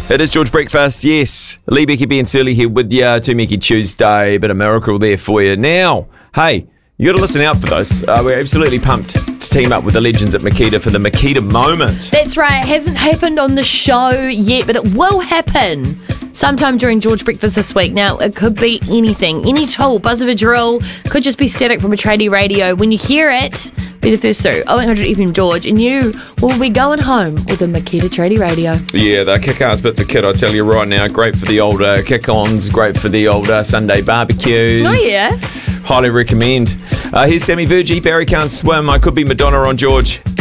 It is George Breakfast, yes. Lee, Becky, Ben Surly here with you. Two Mickey Tuesday, bit of miracle there for you. Now, hey, you got to listen out for this. We're absolutely pumped to team up with the legends at Makita for the Makita moment. That's right. It hasn't happened on the show yet, but it will happen sometime during George Breakfast this week. Now, it could be anything. Any tool, buzz of a drill, could just be static from a tradie radio. When you hear it, be the first to 0800 FM George, and you will be going home with a Makita tradie radio. Yeah, the kick-ass bits of kit, I tell you right now. Great for the old kick-ons, great for the old Sunday barbecues. Oh, yeah. Highly recommend. Here's Sammy Virgie, Barry Can't Swim. I could be Madonna on George.